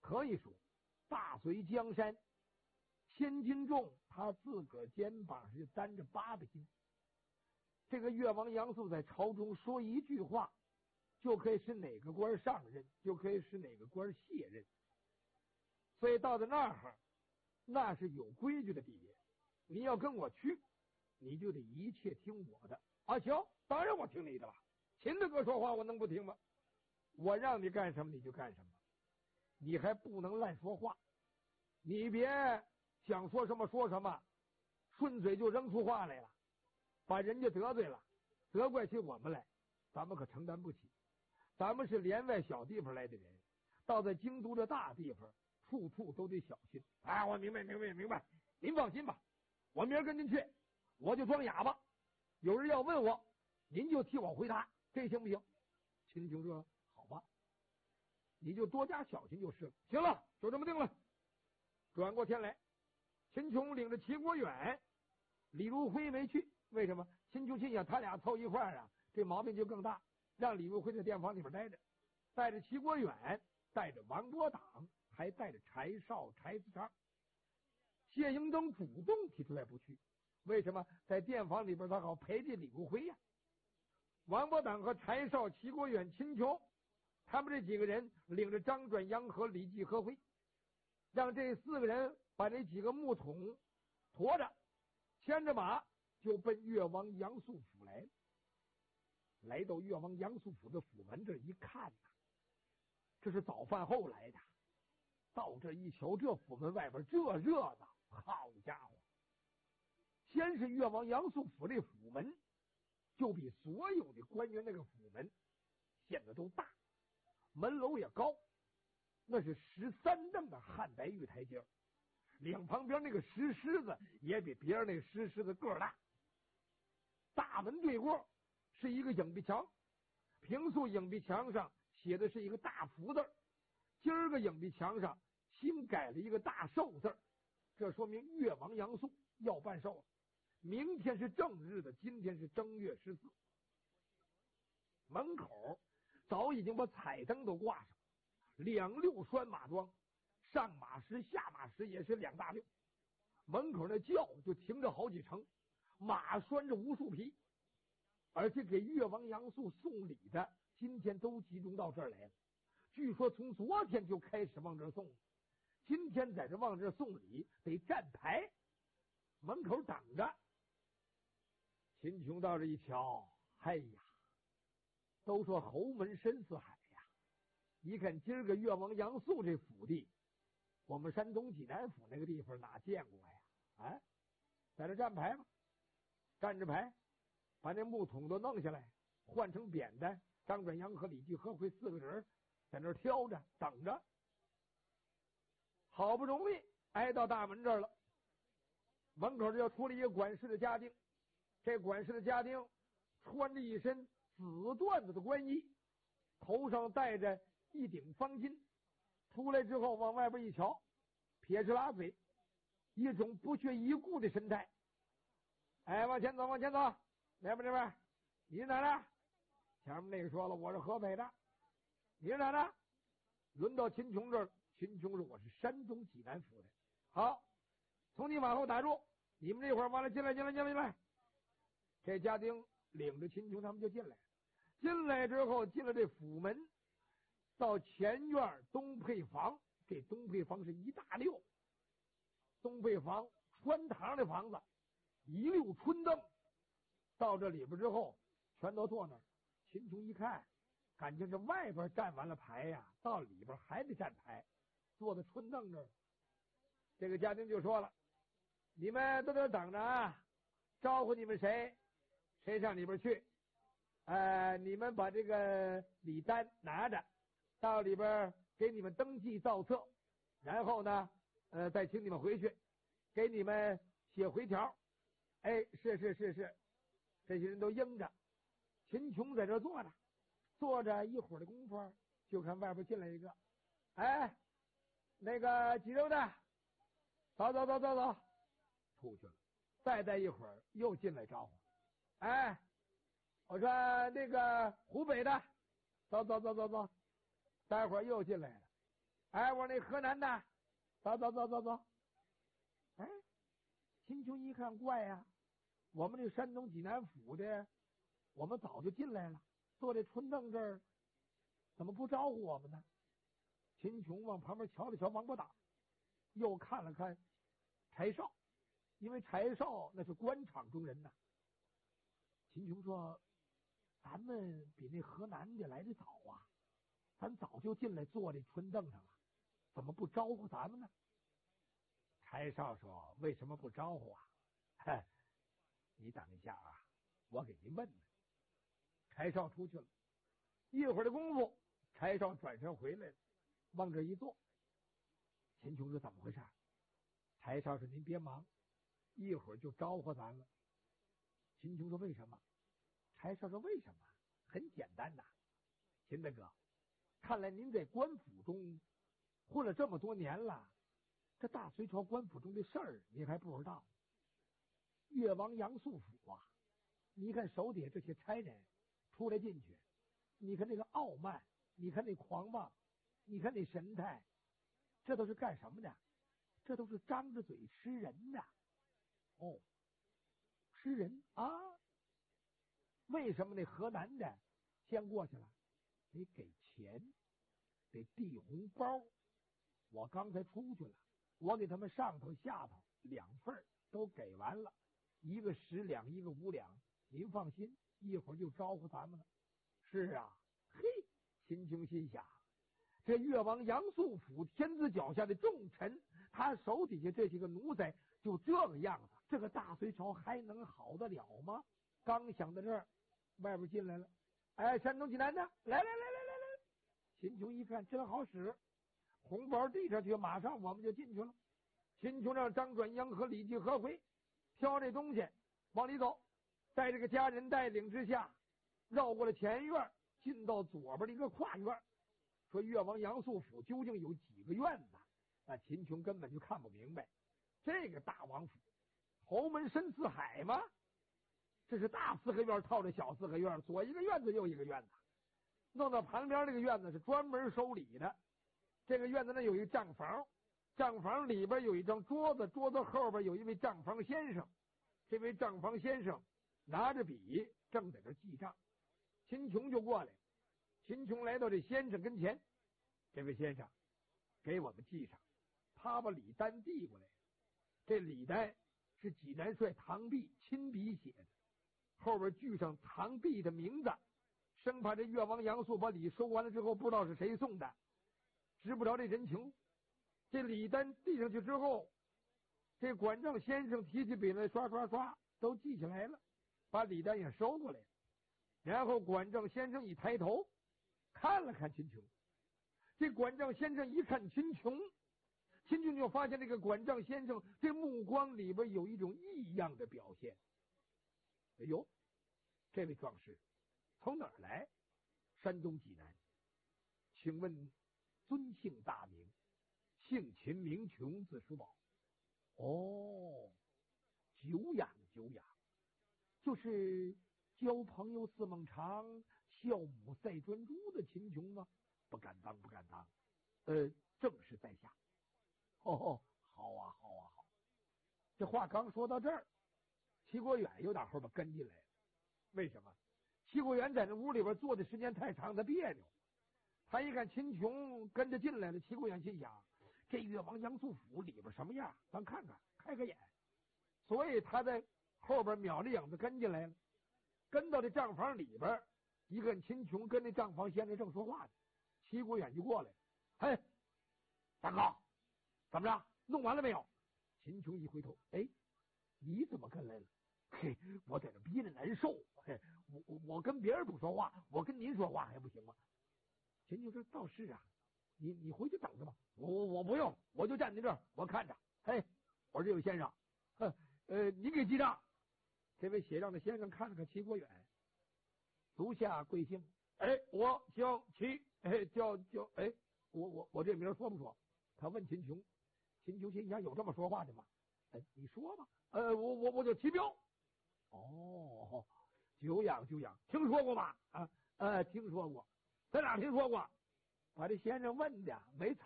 可以说大隋江山千斤重，他自个儿肩膀上就担着800斤。这个越王杨素在朝中说一句话，就可以使哪个官上任，就可以使哪个官卸任。所以到了那儿，那是有规矩的地界。你要跟我去，你就得一切听我的。啊，行，当然我听你的了。秦大哥说话，我能不听吗？我让你干什么你就干什么，你还不能乱说话。你别想说什么说什么，顺嘴就扔出话来了，把人家得罪了，责怪起我们来，咱们可承担不起。咱们是连外小地方来的人，到在京都的大地方，处处都得小心。哎，我明白。您放心吧，我明儿跟您去，我就装哑巴。有人要问我，您就替我回答，这行不行？秦琼说：“好吧，你就多加小心就是了。”行了，就这么定了。转过天来，秦琼领着齐国远、李如辉没去。为什么？秦琼心想他俩凑一块儿啊，这毛病就更大。让李如辉在店房里边待着，带着齐国远，带着王伯党，还带着柴少、柴子昌。谢英登主动提出来不去，为什么？在店房里边他好陪着李如辉呀。王伯党和柴少、齐国远、秦琼，他们这几个人领着张转、杨和、李继、何辉，让这4个人把那几个木桶驮着，牵着马就奔越王杨素府来了。来到越王杨素府的府门这一看呐，这是早饭后来的。到这一瞧，这府门外边这热闹，好家伙！先是越王杨素府这府门，就比所有的官员那个府门显得都大，门楼也高，那是13蹬的汉白玉台阶，两旁边那个石狮子也比别人那个石狮子个儿大。大门对过是一个影壁墙，平素影壁墙上写的是一个大福字，今儿个影壁墙上新改了一个大寿字，这说明越王杨素要办寿了。明天是正日的，今天是正月14。门口早已经把彩灯都挂上，2溜拴马桩，上马时下马时也是2大溜。门口那轿就停着好几乘，马拴着无数匹，而且给越王杨素送礼的今天都集中到这儿来了。据说从昨天就开始往这儿送，今天在这往这儿送礼得站牌，门口等着。秦琼到这一瞧，哎呀，都说侯门深似海呀，一看今儿个越王杨素这府地，我们山东济南府那个地方哪见过呀？啊，在这站牌吧，站着牌，把那木桶都弄下来，换成扁担。张转杨和李继和会4个人在那挑着等着。好不容易挨到大门这儿了，门口就出了一个管事的家丁。这管事的家丁穿着一身紫缎子的官衣，头上戴着一顶方巾，出来之后往外边一瞧，撇着拉嘴，一种不屑一顾的神态。哎，往前走，往前走，那边，你是哪的？前面那个说了，我是河北的。你是哪的？轮到秦琼这儿，秦琼说我是山东济南府的。好，从你往后打住，你们这会儿完了，进来。这家丁领着秦琼他们就进来，进来之后进了这府门，到前院东配房。这东配房是一大溜，东配房穿堂的房子，一溜春灯。到这里边之后全都坐那儿。秦琼一看，感情这外边站完了牌呀，到里边还得站牌，坐在春凳这儿。这个家丁就说了，你们都得等着啊，招呼你们谁上里边去。你们把这个礼单拿着，到里边给你们登记造册，然后呢再请你们回去，给你们写回条。哎，是，这些人都应着。秦琼在这坐着一会儿的功夫，就看外边进来一个，哎，那个济州的，走，出去了。再待一会儿又进来招呼，哎，我说那个湖北的，走，待会儿又进来了。 哎，我说那河南的，走。哎，秦琼一看怪呀，我们这山东济南府的，我们早就进来了，坐这春凳这儿，怎么不招呼我们呢？秦琼往旁边瞧了瞧王八打，又看了看柴少，因为柴少那是官场中人呐。秦琼说：“咱们比那河南的来的早啊，咱早就进来坐这春凳上了，怎么不招呼咱们呢？”柴少说：“为什么不招呼啊？你等一下啊，我给您问问。”柴少出去了，一会儿的功夫，柴少转身回来了，往这一坐。秦琼说：“怎么回事？”柴少说：“您别忙，一会儿就招呼咱了。”秦琼说：“为什么？”柴少说：“为什么？很简单呐，秦大哥，看来您在官府中混了这么多年了，这大隋朝官府中的事儿您还不知道。越王杨素府啊，你看手底下这些差人出来进去，你看那个傲慢，你看那狂妄，你看那神态，这都是干什么的？这都是张着嘴吃人的。哦，吃人啊？为什么那河南的先过去了？得给钱，得递红包。我刚才出去了，我给他们上头下头2份都给完了，一个10两，一个5两。您放心，一会儿就招呼咱们了。是啊，嘿，秦琼心想，这越王杨素府天子脚下的重臣，他手底下这些个奴才就这个样子，这个大隋朝还能好得了吗？刚想到这儿，外边进来了，哎，山东济南的，来，秦琼一看真好使，红包递上去，马上我们就进去了。秦琼让张转央和李继和回挑这东西往里走，在这个家人带领之下，绕过了前院，进到左边的一个跨院。说越王杨素府究竟有几个院子？那秦琼根本就看不明白。这个大王府，侯门深似海吗？这是大4合院套着小4合院，左一个院子右一个院子，弄到旁边这个院子是专门收礼的。这个院子呢有一个账房，账房里边有一张桌子，桌子后边有一位账房先生。这位账房先生拿着笔正在这记账，秦琼就过来。秦琼来到这先生跟前，这位先生给我们记上。他把礼单递过来，这礼单是济南帅唐弼亲笔写的，后边具上唐弼的名字，生怕这越王杨素把礼收完了之后不知道是谁送的，知不着这人情。这礼单递上去之后，这管账先生提起笔来，刷都记起来了，把礼单也收过来。然后管账先生一抬头看了看秦琼，这管账先生一看秦琼就发现这个管账先生这目光里边有一种异样的表现。哎呦，这位壮士从哪儿来？山东济南，请问尊姓大名？姓秦名琼，字叔宝。哦，久仰，就是交朋友似孟尝，孝母赛专诸的秦琼吗？不敢当。正是在下。哦，好啊。这话刚说到这儿，齐国远又打后边跟进来了。为什么？齐国远在那屋里边坐的时间太长，他别扭。他一看秦琼跟着进来了，齐国远心想，这越王杨素府里边什么样，咱看看，开个眼。所以他在后边瞄着影子跟进来了。跟到这账房里边，一看秦琼跟那账房先生正说话呢，齐国远就过来了。嘿，大哥，怎么着？弄完了没有？秦琼一回头，哎，你怎么跟来了？嘿，我在这憋着难受。嘿，我跟别人不说话，我跟您说话还不行吗？秦琼说：“倒是啊，你回去等着吧。我不用，我就站在这儿，我看着。嘿，我说这位先生，你给记账。”这位写账的先生看了看齐国远，足下贵姓？哎，我姓齐，哎，叫哎，我这名说不说？他问秦琼。秦琼心想，有这么说话的吗？哎，你说吧。我叫齐彪。哦，久仰，听说过吗？听说过。在哪听说过？把这先生问的没词